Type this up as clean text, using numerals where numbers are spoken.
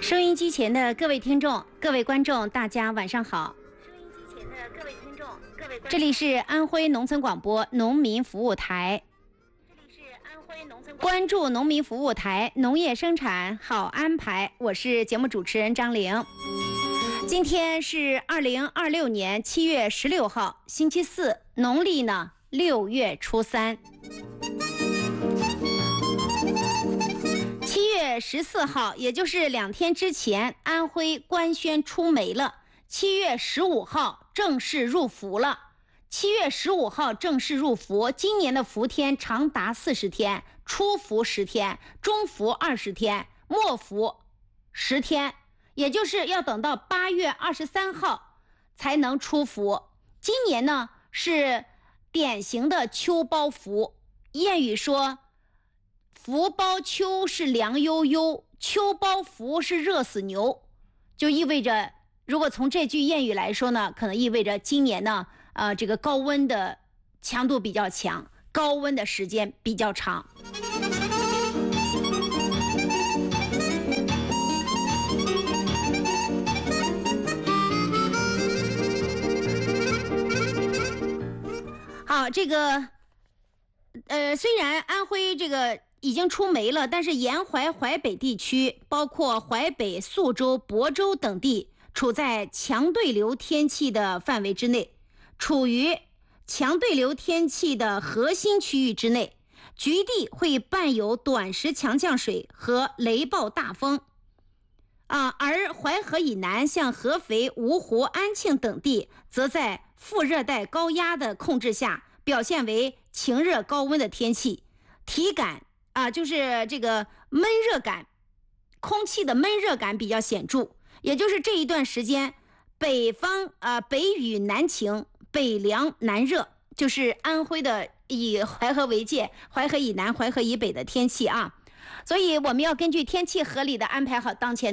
收音机前的各位听众、各位观众，大家晚上好。收音机前的各位听众、各位观众，这里是安徽农村广播农民服务台。关注农民服务台，农业生产好安排。我是节目主持人张玲。今天是2026年7月16号，星期四，农历呢6月初3。7月14号，也就是2天之前，安徽官宣出梅了。7月15号正式入伏了。7月15号正式入伏，今年的伏天长达40天，初伏10天，中伏20天，末伏10天，也就是要等到8月23号才能出伏。今年呢是典型的秋包伏，谚语说伏包秋是凉悠悠，秋包伏是热死牛，就意味着，如果从这句谚语来说呢，可能意味着今年呢这个高温的强度比较强，高温的时间比较长。好，这个虽然安徽这个已经出梅了，但是沿淮淮北地区，包括淮北、宿州、亳州等地，处在强对流天气的范围之内。处于强对流天气的核心区域之内，局地会伴有短时强降水和雷暴大风而淮河以南，像合肥、芜湖、安庆等地，则在副热带高压的控制下，表现为晴热高温的天气，体感就是这个闷热感，空气的闷热感比较显著。也就是这一段时间，北方北雨南晴，北凉南热，就是安徽的以淮河为界，淮河以南、淮河以北的天气啊。所以我们要根据天气合理的安排好当前